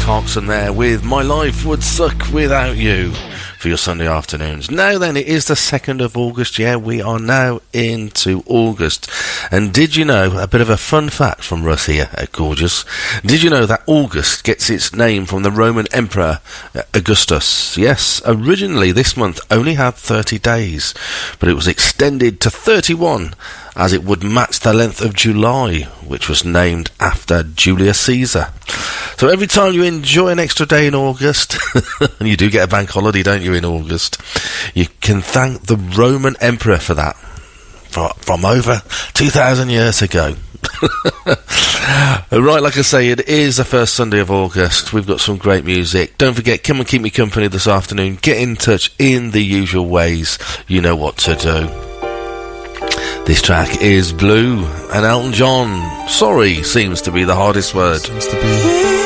Clarkson there with My Life Would Suck Without You for your Sunday afternoons. Now then, it is the 2nd of August. Yeah, we are now into August. And did you know, a bit of a fun fact from Russ here at Gorgeous, did you know that August gets its name from the Roman Emperor Augustus? Yes, originally this month only had 30 days, but it was extended to 31 as it would match the length of July, which was named after Julius Caesar. So every time you enjoy an extra day in August, and you do get a bank holiday, don't you, in August, you can thank the Roman Emperor for that, from over 2,000 years ago. Right, like I say, it is the first Sunday of August. We've got some great music. Don't forget, come and keep me company this afternoon. Get in touch in the usual ways. You know what to do. This track is Blue, and Elton John. Sorry seems to be the hardest word.